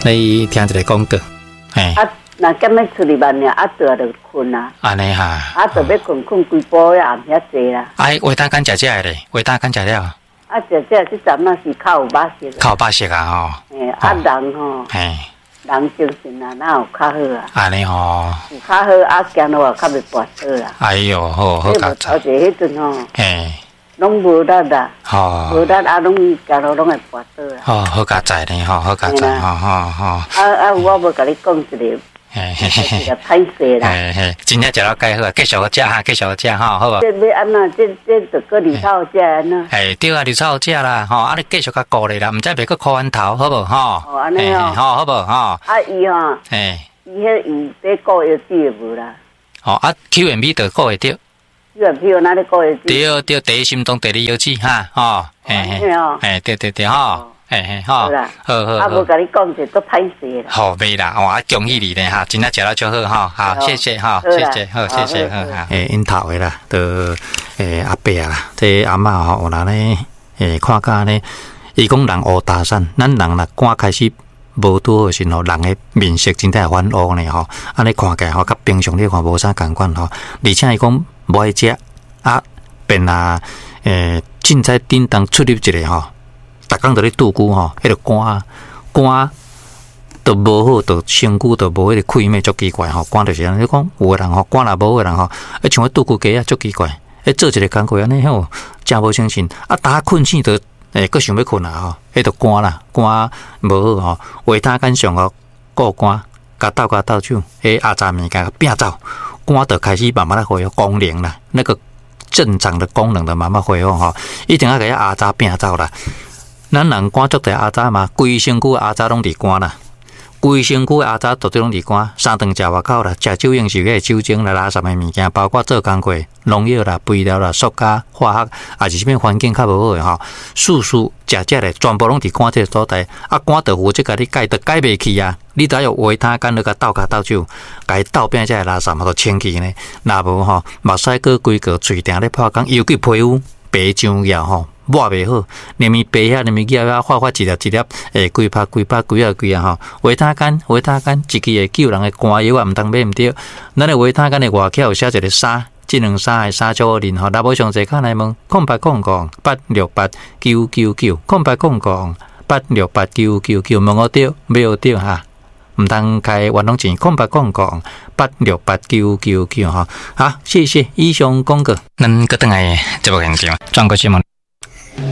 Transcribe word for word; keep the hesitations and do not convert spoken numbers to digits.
你听一个广告，嘿。 啊，那今日出去办呢，啊，倒就困啊。 安尼哈。啊， 就要困困规晡呀，暗遐济啦。 啊，话单干食食嘞，话单干食了。 啊，食食即阵嘛是较有把式。较有把式啊吼。 嘿，啊人吼。嘿。人精神啊，哪有较好啊？安尼吼。 有较好啊，行路也较袂跋倒啦。 哎哟，好好佳哉。 头一迄阵吼。 嘿。 拢无力啦。 吼。 无力啊，拢行路拢会跋倒啦。 哦，好佳哉呢，吼，好佳哉，吼吼吼。啊啊，我无甲你讲一个。嘿嘿嘿，个歹势啦。 嘿嘿，真正食到介好，继续食哈，继续食哈，好无？ 这要安那？这这着个绿草食安那？ 嘿，对啊，绿草食啦，吼，啊，你继续甲顾咧啦，毋知袂个箍冤头，好无？吼。 哦，安尼哦。 好，好无？吼。 啊，伊吼。嘿。伊迄伊在顾药滴无啦。哦， 啊 ，Q M B 着顾会着。 Q M B 有哪里顾药滴？ 对对，第一心动，第二药剂哈，吼。 嘿嘿。 嘿，对对对，吼。嘿嘿，好啦，好好。 啊，无甲你讲者都歹势啦。 好袂啦，哦，啊，恭喜你咧哈，真正食了就好哈，好，谢谢哈，谢谢，好，谢谢，好哈。诶，因头诶啦，都诶阿伯啦，这阿嬷吼有人咧，诶，看甲咧，伊讲人乌搭讪，咱人若肝开始无拄好时吼，人诶面色真正反乌呢吼，安尼看起来吼，甲平常你看无啥共款吼，而且伊讲无爱食啊，便啊，诶，凊彩叮当出入一个吼。逐工伫咧拄久吼，迄个肝肝都无好，都身躯都无迄个气脉，足奇怪吼。肝就是安尼讲，有诶人吼，肝若无诶人吼，啊像我拄久鸡啊，足奇怪。诶，做一个工课安尼吼，真无精神。啊，打困醒都诶，佫想要困啊吼，迄着肝啦，肝无好吼。话他干上吼，顾肝，甲斗甲斗手，迄压榨物件变走，肝就开始慢慢来恢复功能啦。那个正常的功能就慢慢恢复吼，一定要甲伊压榨变走啦。咱人肝足地阿渣嘛，规身躯阿渣拢伫肝啦，规身躯阿渣绝对拢伫肝。三顿食外口啦，食酒用是个酒精啦、垃圾的物件，包括做工课、农药啦、肥料啦、塑胶、化学，也是啥物环境较无好的吼，素素食食的全部拢伫肝这个所在。啊，肝就负责甲你解，就解袂去啊！你只要用维他干，你甲斗甲斗手，甲伊斗变这个垃圾嘛，都清气呢。若无吼，目屎过规个，喙定咧破工，尤其皮肤白上了吼。抹袂好，连咪白遐，连咪叶啊，发发一粒一粒，诶，规拍规拍规啊规啊吼。维他干，维他干，一支会救人的肝药啊，毋通买毋对。咱的维他干的外口有写一个三，即两三的三九零吼。若无详细看来问，空八空空八六八九九九，空八空空八六八九九九，问我对，没有对哈。唔通开冤枉钱，空八空空八六八九九九哈。好，谢谢以上广告。咱个等下节目现场，转过去问。